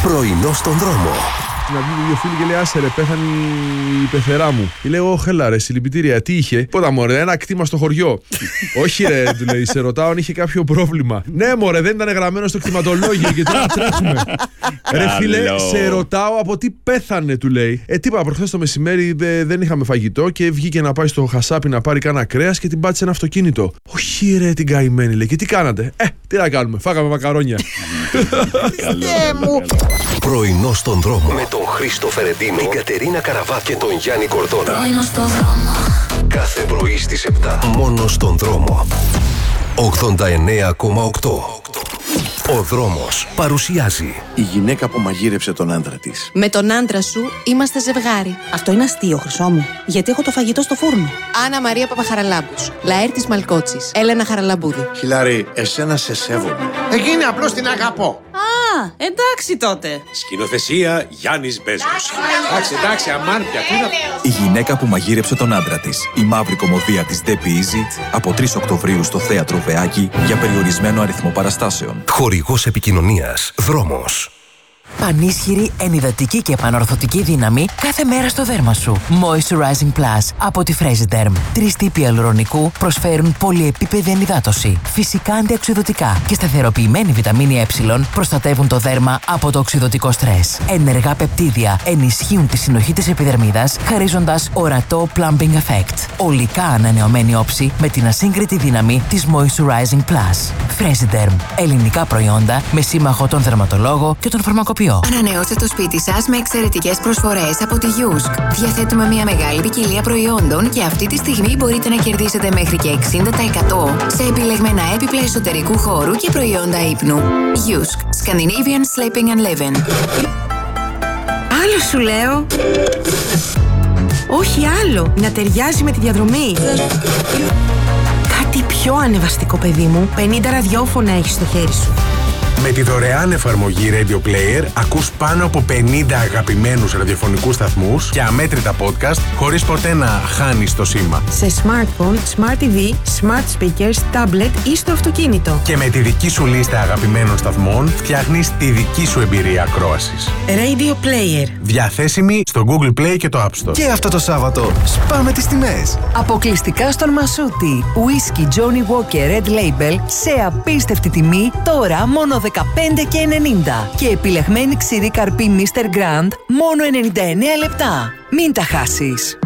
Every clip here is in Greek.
Πρωινό στον δρόμο. Να βγει δύο φίλοι και λέει: άσε ρε, πέθανε η πεθερά μου. Και λέω: χέλα ρε, συλληπιτήρια, τι είχε? Πότα μωρέ, ένα κτήμα στο χωριό. Όχι ρε, του λέει, σε ρωτάω αν είχε κάποιο πρόβλημα. Ναι, μωρέ, δεν ήταν γραμμένο στο κτηματολόγιο και τώρα τρέχουμε. Ρε φίλε, σε ρωτάω από τι πέθανε, του λέει. Τίποτα, προχθές το μεσημέρι δεν είχαμε φαγητό και βγήκε να πάει στο χασάπι να πάρει κάνα κρέας και την πάτησε ένα αυτοκίνητο. Όχι ρε, την καημένη, λέει. Και τι κάνατε? Τι να κάνουμε, φάγαμε μακαρόνια. Πρωινό στον δρόμο με τον Χρήστο Φερεντίνο, την Κατερίνα Καραβά και τον Γιάννη Κορδόνα. Πρωινό στον δρόμο. Κάθε πρωί στις 7. Μόνο στον δρόμο. 89,8. Ο δρόμος παρουσιάζει. Η γυναίκα που μαγείρεψε τον άντρα της. Με τον άντρα σου είμαστε ζευγάρι. Αυτό είναι αστείο, Χρυσό μου. Γιατί έχω το φαγητό στο φούρνο. Άννα Μαρία Παπαχαραλάμπους. Λαέρτης Μαλκότσης. Έλενα Χαραλαμπούδη. Χιλάρη, εσένα σε σέβομαι. Εκείνη απλώς την αγαπώ. Α, εντάξει τότε. Σκηνοθεσία Γιάννης Μπέζος. Εντάξει, αμάν πια. Η γυναίκα που μαγείρεψε τον άντρα της. Η μαύρη κωμωδία της Debbie Easy από 3 Οκτωβρίου στο Θέατρο Βεάκη για περιορισμένο αριθμό παραστάσεων. Χορηγός επικοινωνίας Δρόμος. Πανίσχυρη, ενυδατική και επανορθωτική δύναμη κάθε μέρα στο δέρμα σου. Moisturizing Plus από τη Fresiderm. 3 τύποι ιαλουρονικού προσφέρουν πολυεπίπεδη ενυδάτωση. Φυσικά αντιοξυδωτικά και σταθεροποιημένη βιταμίνη Ε προστατεύουν το δέρμα από το οξυδωτικό στρες. Ενεργά πεπτίδια ενισχύουν τη συνοχή της επιδερμίδας, χαρίζοντας ορατό plumping effect. Ολικά ανανεωμένη όψη με την ασύγκριτη δύναμη της Moisturizing Plus. Fresiderm. Ελληνικά προϊόντα με σύμμαχο τον δερματολόγο και τον φαρμακοποιό. Ανανεώστε το σπίτι σας με εξαιρετικές προσφορές από τη Yusk. Διαθέτουμε μια μεγάλη ποικιλία προϊόντων και αυτή τη στιγμή μπορείτε να κερδίσετε μέχρι και 60% σε επιλεγμένα έπιπλα εσωτερικού χώρου και προϊόντα ύπνου. Yusk. Scandinavian Sleeping and Living. Άλλο σου λέω. Όχι άλλο. Να ταιριάζει με τη διαδρομή. Κάτι πιο ανεβαστικό, παιδί μου. 50 ραδιόφωνα έχεις στο χέρι σου. Με τη δωρεάν εφαρμογή Radio Player ακούς πάνω από 50 αγαπημένους ραδιοφωνικούς σταθμούς και αμέτρητα podcast χωρίς ποτέ να χάνεις το σήμα. Σε smartphone, smart TV, smart speakers, tablet ή στο αυτοκίνητο. Και με τη δική σου λίστα αγαπημένων σταθμών φτιάχνεις τη δική σου εμπειρία ακρόασης. Radio Player. Διαθέσιμη στο Google Play και το App Store. Και αυτό το Σάββατο σπάμε τις τιμές. Αποκλειστικά στον Μασούτη. Whisky Johnny Walker Red Label σε απίστευτη τιμή τώρα μόνο 15,90 και επιλεγμένη ξηρή καρπή Mr. Grand μόνο 99 λεπτά. Μην τα χάσεις.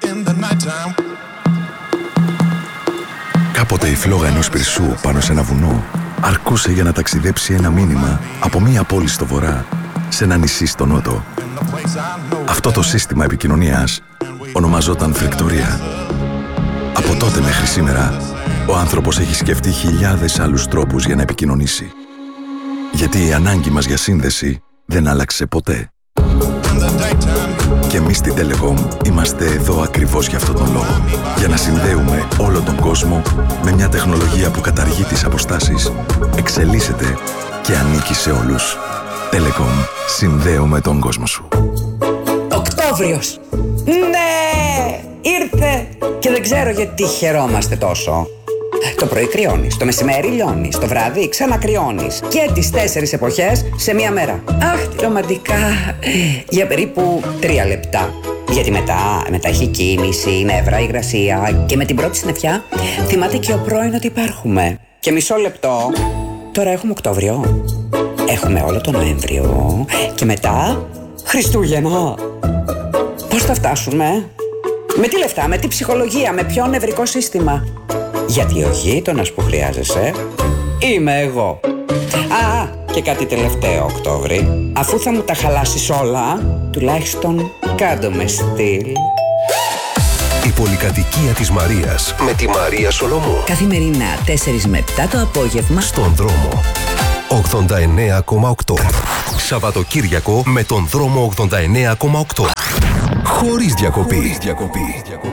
Κάποτε η φλόγα ενός πυρσού πάνω σε ένα βουνό αρκούσε για να ταξιδέψει ένα μήνυμα από μία πόλη στο βορρά σε ένα νησί στο νότο. Αυτό το σύστημα επικοινωνίας ονομαζόταν φρικτορία. Από τότε μέχρι σήμερα ο άνθρωπος έχει σκεφτεί χιλιάδες άλλους τρόπους για να επικοινωνήσει. Γιατί η ανάγκη μας για σύνδεση δεν άλλαξε ποτέ. Και εμείς στην Telecom είμαστε εδώ ακριβώς για αυτόν τον λόγο. Για να συνδέουμε όλο τον κόσμο με μια τεχνολογία που καταργεί τις αποστάσεις, εξελίσσεται και ανήκει σε όλους. Telecom. Συνδέουμε τον κόσμο σου. Οκτώβριος. Ναι! Ήρθε! Και δεν ξέρω γιατί χαιρόμαστε τόσο. Το πρωί κρυώνεις, το μεσημέρι λιώνεις, το βράδυ ξανακρυώνεις. Και τις 4 εποχές σε μία μέρα. Αχ, τι ρομαντικά. Για περίπου 3 λεπτά. Γιατί μετά έχει κίνηση, νεύρα, υγρασία. Και με την πρώτη συννεφιά θυμάται και ο πρώην ότι υπάρχουμε. Και μισό λεπτό. Τώρα έχουμε Οκτώβριο. Έχουμε όλο τον Νοέμβριο. Και μετά Χριστούγεννα. Πώς θα φτάσουμε? Με τι λεφτά, με τι ψυχολογία, με ποιο νευρικό σύστημα? Γιατί ο γείτονας που χρειάζεσαι είμαι εγώ. Α, και κάτι τελευταίο, Οκτώβρη. Αφού θα μου τα χαλάσεις όλα, τουλάχιστον κάντο με στυλ. Η πολυκατοικία της Μαρίας με τη Μαρία Σολομού. Καθημερινά 4 με 7 το απόγευμα Στον δρόμο 89,8. Σαββατοκύριακο με τον δρόμο 89,8. Χωρίς διακοπή.